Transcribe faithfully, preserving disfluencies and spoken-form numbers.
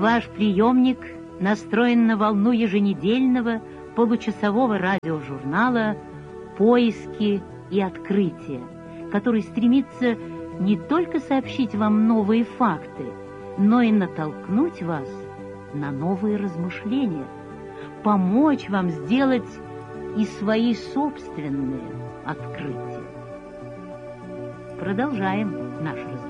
Ваш приемник настроен на волну еженедельного получасового радиожурнала «Поиски и открытия», который стремится не только сообщить вам новые факты, но и натолкнуть вас на новые размышления, помочь вам сделать и свои собственные открытия. Продолжаем наш разговор.